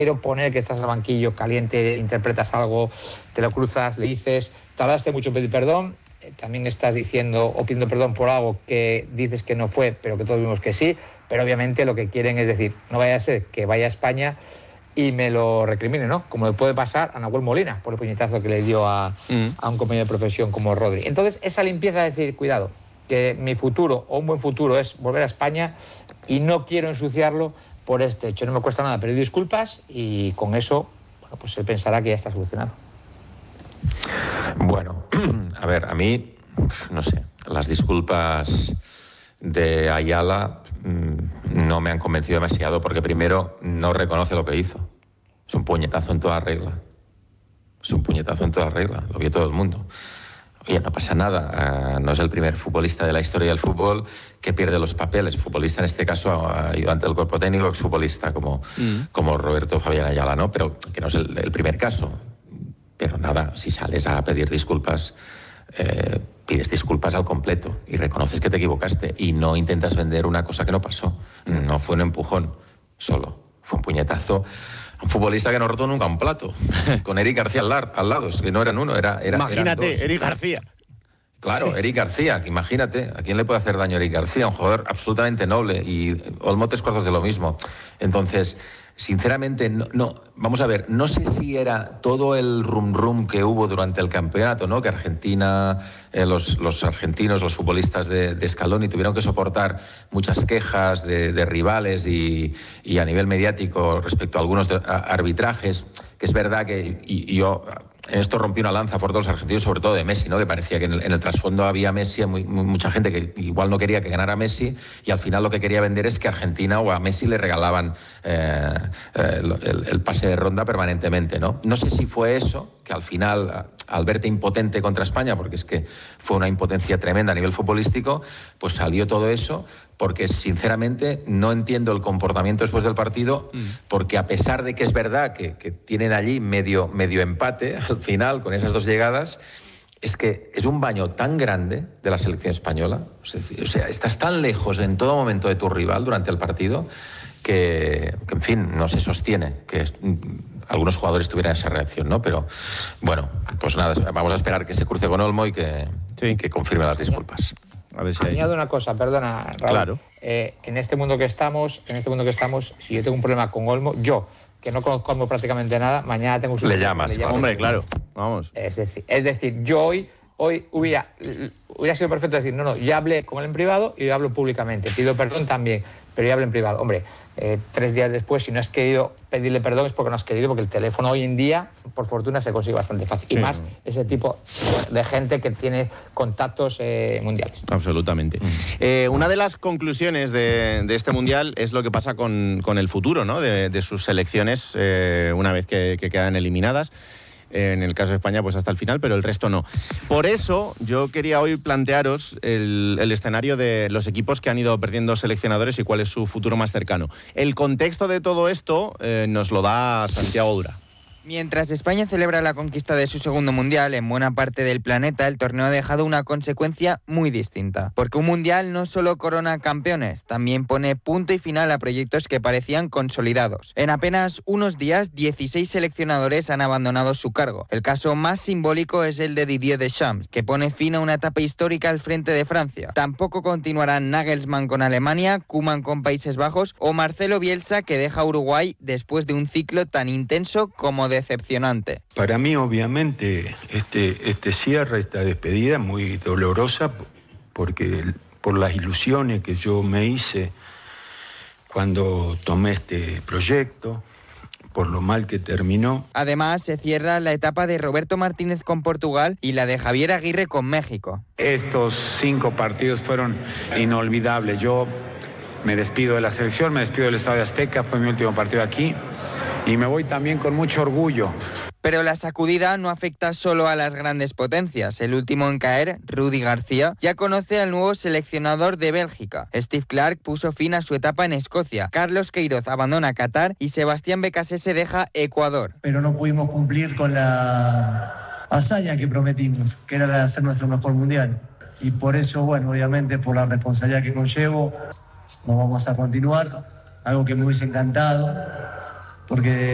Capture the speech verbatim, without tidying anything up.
quiero poner que estás al banquillo caliente, interpretas algo, te lo cruzas, le dices, tardaste mucho en pedir perdón, eh, también estás diciendo o pidiendo perdón por algo que dices que no fue, pero que todos vimos que sí, pero obviamente lo que quieren es decir, no vaya a ser que vaya a España y me lo recrimine, ¿no? Como le puede pasar a Nahuel Molina por el puñetazo que le dio a, mm. a un compañero de profesión como Rodri. Entonces, esa limpieza es decir, cuidado, que mi futuro o un buen futuro es volver a España y no quiero ensuciarlo por este hecho. No me cuesta nada pedir disculpas y con eso, bueno, pues él pensará que ya está solucionado. Bueno, a ver, a mí, no sé, las disculpas de Ayala mmm, no me han convencido demasiado porque primero no reconoce lo que hizo. Es un puñetazo en toda regla. Es un puñetazo en toda regla, lo vio todo el mundo. Oye, no pasa nada, uh, no es el primer futbolista de la historia del fútbol que pierde los papeles. Futbolista en este caso, ayudante del cuerpo técnico, exfutbolista como, mm. como Roberto Fabián Ayala, ¿no? Pero que no es el, el primer caso. Pero nada, si sales a pedir disculpas, eh, pides disculpas al completo y reconoces que te equivocaste y no intentas vender una cosa que no pasó. No fue un empujón solo, fue un puñetazo. Un futbolista que no rotó nunca un plato, con Eric García al, al lado, es que no eran uno, era, era, imagínate, eran dos. Eric García. Claro, Eric García, imagínate, ¿a quién le puede hacer daño Eric García? Un jugador absolutamente noble y Olmo tres cuartos de lo mismo. Entonces, sinceramente, no, no, vamos a ver, no sé si era todo el rum rum que hubo durante el campeonato, ¿no? Que Argentina, eh, los, los argentinos, los futbolistas de, de Scaloni tuvieron que soportar muchas quejas de, de rivales y, y a nivel mediático respecto a algunos de, a, arbitrajes, que es verdad que y, y yo en esto rompí una lanza por todos los argentinos, sobre todo de Messi, ¿no? Que parecía que en el, en el trasfondo había Messi, muy, muy, mucha gente que igual no quería que ganara Messi y al final lo que quería vender es que a Argentina o a Messi le regalaban eh, el, el, el pase de ronda permanentemente, ¿no? No sé si fue eso, que al final, al verte impotente contra España, porque es que fue una impotencia tremenda a nivel futbolístico, pues salió todo eso, porque sinceramente no entiendo el comportamiento después del partido, porque a pesar de que es verdad que, que tienen allí medio, medio empate al final con esas dos llegadas, es que es un baño tan grande de la selección española, o sea, estás tan lejos en todo momento de tu rival durante el partido que, que en fin, no se sostiene, que es, algunos jugadores tuvieran esa reacción, ¿no? Pero bueno, pues nada, vamos a esperar que se cruce con Olmo y que, sí. que confirme las disculpas. A ver si hay... Añado una cosa, perdona, Raúl. Claro. Eh, en este mundo que estamos, en este mundo que estamos, si yo tengo un problema con Olmo, yo, que no conozco a Olmo prácticamente nada, mañana tengo su... Le llamas, le llamo, hombre, claro, vamos. Es decir, es decir, yo hoy, hoy hubiera, hubiera sido perfecto decir, no, no, ya hablé con él en privado y yo hablo públicamente, pido perdón también, pero yo hablo en privado. Hombre, eh, tres días después, si no has querido pedirle perdón es porque no has querido, porque el teléfono hoy en día, por fortuna, se consigue bastante fácil. Sí. Y más ese tipo de gente que tiene contactos eh, mundiales. Absolutamente. Mm. Eh, una de las conclusiones de, de este mundial es lo que pasa con, con el futuro, ¿no? de, de sus selecciones eh, una vez que, que quedan eliminadas. En el caso de España, pues hasta el final, pero el resto no. Por eso, yo quería hoy plantearos el, el escenario de los equipos que han ido perdiendo seleccionadores y cuál es su futuro más cercano. El contexto de todo esto eh, nos lo da Santiago Dura. Mientras España celebra la conquista de su segundo mundial en buena parte del planeta, el torneo ha dejado una consecuencia muy distinta. Porque un mundial no solo corona campeones, también pone punto y final a proyectos que parecían consolidados. En apenas unos días, dieciséis seleccionadores han abandonado su cargo. El caso más simbólico es el de Didier Deschamps, que pone fin a una etapa histórica al frente de Francia. Tampoco continuarán Nagelsmann con Alemania, Koeman con Países Bajos o Marcelo Bielsa, que deja Uruguay después de un ciclo tan intenso como decepcionante. Para mí, obviamente, este, este cierre, esta despedida es muy dolorosa porque por las ilusiones que yo me hice cuando tomé este proyecto, por lo mal que terminó. Además, se cierra la etapa de Roberto Martínez con Portugal y la de Javier Aguirre con México. Estos cinco partidos fueron inolvidables. Yo me despido de la selección, me despido del Estadio Azteca, fue mi último partido aquí. Y me voy también con mucho orgullo. Pero la sacudida no afecta solo a las grandes potencias. El último en caer, Rudi García, ya conoce al nuevo seleccionador de Bélgica. Steve Clarke puso fin a su etapa en Escocia. Carlos Queiroz abandona Qatar y Sebastián Becasese deja Ecuador. Pero no pudimos cumplir con la hazaña que prometimos, que era hacer nuestro mejor mundial. Y por eso, bueno, obviamente por la responsabilidad que conllevo, no vamos a continuar. Algo que me hubiese encantado, porque